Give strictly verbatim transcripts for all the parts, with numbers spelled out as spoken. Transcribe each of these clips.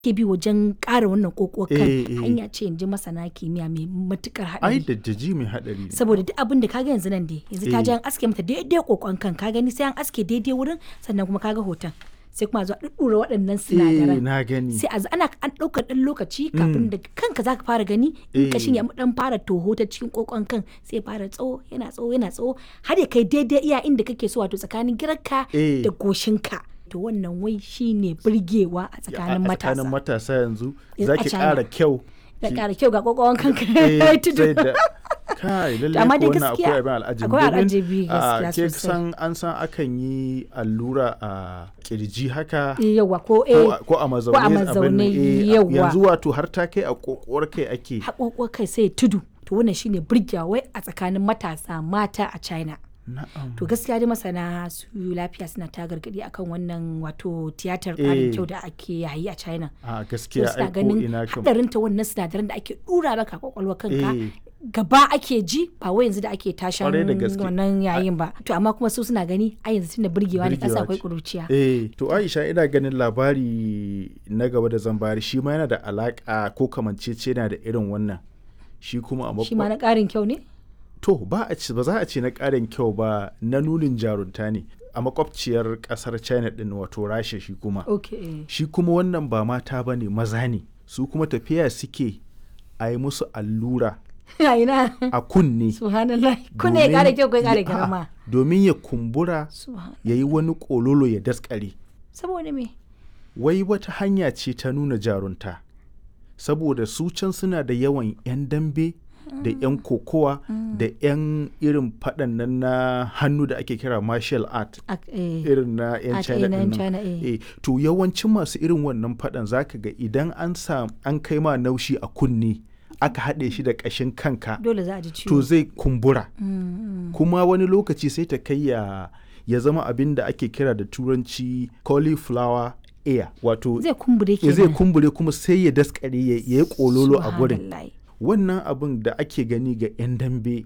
ke bi wajen ƙara wannan ƙoƙuwar kan Eh, eh. hanya ce in ji masana kimiyya mai matuƙar ai haɗari. da daji mai haɗari ne. Saboda duk abin da kaga yanzu nan dai yanzu ta Eh. ji an aske mata daidai ƙoƙon kan ka gani sai an aske daidai wurin sannan kuma kaga hoton sai kuma a zo a ɗuɗɗura waɗannan eh sinadaran. na gani. Sai a zo ana an ɗaukar ɗan lokaci kafin da kanka zaka fara gani in Eh. kashin ya ɗan fara toho ta cikin ƙoƙon kan sai ya fara tsawo yana tsawo yana tsawo har ya kai daidai iya inda kake so wato tsakanin girarka Eh. da goshinka. To wannan wai shine burgewa a tsakanin a tsakanin matasa. matasa yanzu A za ki China. ƙara kyau. Da ki- ƙara kyau ga ƙoƙon kanka eh, ya tudu. sai da kai lalle amma dai ko wannan gaskiya akwai abin al'ajabi akwai domin, al'ajabi a, gaskiya ke sosai. san an san akan yi allura a kirji haka Yawa ko ko eh a- ko a mazaune ko a abin mazaune, nan, eh, yawa. yanzu wato har ta kai a kokowar kai ake haƙoƙo kai sai tudu. To wannan shine burgewa wai a tsakanin matasa mata a China. na'am To gaskiya dai masana su lafiya suna ta gargaɗi akan wannan wato tiyatar ƙarin Eh. kyau da ake yayi a China. a To gaskiya suna ai ko ganin ina kam hadarinta wannan sinadaran da ake ɗura maka kwakwalwa kanka Eh. gaba ake ji ba wai yanzu da ake tashan Kwarai da gaske. wannan yayin ba. To amma kuma su suna gani a yanzu tunda burgewa ne Burgewa ƙasa akwai ce. ƙuruciya. eh to Aisha ina ganin labari na gaba da zan bayar shi ma yana da alaka ko kamanceceniya da irin wannan shi kuma a Shi ma makwa na ƙarin kyau ne? to ba a ci ba za a ce na ƙarin kyau ba na nunin jarunta ne a makwabciyar ƙasar China din wato Rasha shi kuma Okay. shi kuma wannan ba mata ba ne maza ne su kuma tafiya suke a yi musu allura Ya ina. a kunne Subhanallah. Kunne ya domin- ƙara kyau ko ya ƙara A'a, girma? domin ya kumbura Subhan. ya yi wani ƙololo ya daskare Saboda me? wai wata hanya ce ta nuna jarunta saboda su can suna da yawan 'yan dambe da 'yan kokowa da 'yan irin faɗan nan na hannu da ake kira martial art Ak- eh. irin na 'yan Art, China eh, na 'yan ɗin nan. China, eh. Eh, to yawancin masu irin wannan faɗan zaka ga idan an sa an kai ma naushi a kunne aka haɗe shi da ƙashin kanka Dole za a ji ciwo. to zai kumbura Mm, mm. kuma wani lokaci sai ta kai ya ya zama abin da ake kira da turanci cauliflower ear wato Zai kumbure ya kenan. zai kumbure kuma sai ya daskare ya ya yi kololo a gurin Subhanallah. wannan abin da ake gani ga 'yan dambe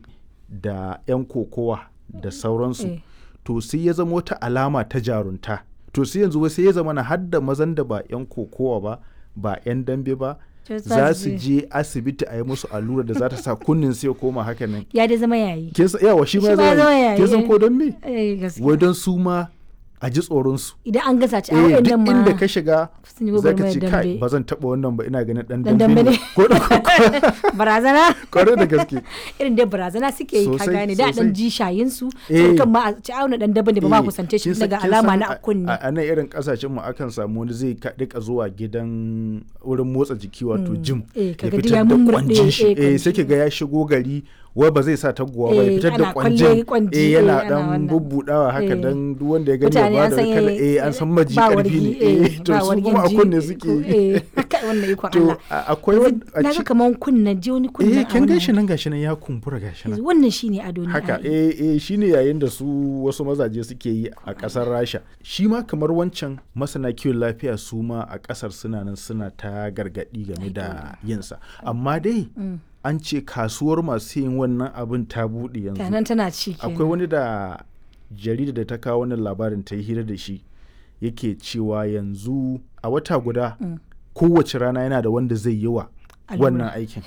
da 'yan kokowa da sauransu Eh. to sai ya zama wata alama ta jarunta to sai yanzu wai sai ya zama na hadda mazan da ba 'yan kokowa ba ba 'yan dambe ba To za su je asibiti a yi musu allura da za ta sa kunnin sai ya koma haka nan Ya dai zama yayi. kin san yawa shi ma Shi ma ya zama zama yayi, kin san eh. ko don me Eh, gaskiya. wai don su ma a ji tsoron su Idan an gasa ci a eh waɗannan duk ma inda ka shiga sun yi za ka gwagwarmayar ce kai dambe. ba zan taɓa wannan ba ina ganin dan Dan dambe dambe ne ne. ko da ko Barazana. kwarai da gaske Irin dai barazana suke yi ka Sosai, gane da dan sosai. ji shayin su. Eh. Sai kan ma a ci auna dan daban da ba ma Eh, kusance shi kin san- daga kin alama san na a- a kunne. a a nan irin kasashen mu akan samu wani zai ka- rika zuwa gidan wurin motsa jiki wato gym Eh, ya kaga duk fitar ya da mummurɗe, kwanjin shi eh, eh kwanji. sai ki ga ya shigo gari wai ba zai sa taguwa ba ya Eh, fitar ana da kwalle kwanjin kwanji, eh eh, yana ana dan wannan. bubbudawa haka Eh. dan duk wanda ya gani ya Mutane ba an da san kala eh, eh an san maji ba karfi wargi, ne eh, eh to ba su wargin kuma a ji, kunne eh, suke ko- eh, kai wannan ikon to Allah. a- akwai wani a Na ci- ga kaman kunnen ji wani kunnen eh a kin wannan gashi nan gashi nan ya kumbura gashi nan wannan shine ado ne haka ai. eh eh shine yayin da su wasu mazaje suke yi a kasar Rasha shi ma kamar wancan masana kiwon lafiya su ma a kasar suna nan suna ta gargadi game da yinsa amma dai an ce kasuwar masu yin wannan abin ta buɗe yanzu Tanan tana ci kenan. akwai wani da jarida da ta kawo wannan labarin ta yi hira da shi yake cewa yanzu a wata guda kowace rana yana da wanda zai yi wa Allura. wannan aikin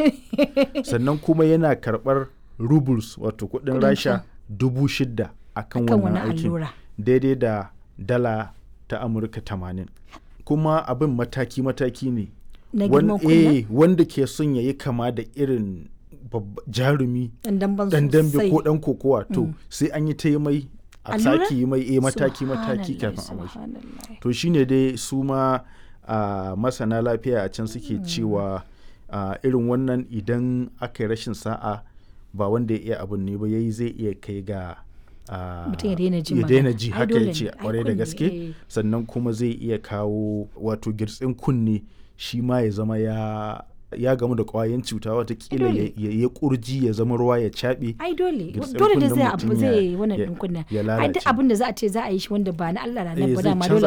sannan kuma yana karɓar rubles wato kuɗin Kuɗin rasha can. dubu shida akan Akan wannan wannan aikin allura. daidai da dala ta amurka tamanin kuma abin mataki-mataki ne Na Wan- girman kunnen? eh, wanda ke son ya yi kama da irin babba- jarumi Dan damban dan dambe sosai. ko dan kokowa to sai an yi ta yi mai a Allura? sake yi mai eh, mataki-mataki Subhanallah, kafin a mashi subhanallah. to shine dai su ma a masana lafiya a can suke cewa a irin wannan idan aka yi rashin sa'a ba wanda ya iya abun ne ba yayi zai iya kai ga a, Mutum ya daina ji ya magana. daina ji Ai, haka dole ya ce ne. Ai, kwarai da kunne, gaske eh. sannan kuma zai iya kawo wato girtsin kunne shi ma ya zama ya ya gamu da kwayan cuta watakila dole. ya ya kurji ya zama ruwa ya caɓe ai dole Girtsin dole da kunnen zai mutum abu ya- zai wannan ya- din kunna ya ai duk lalace. abin da za a ce za a yi shi wanda ba na Allah na Eh, nan ba zai dama canza dole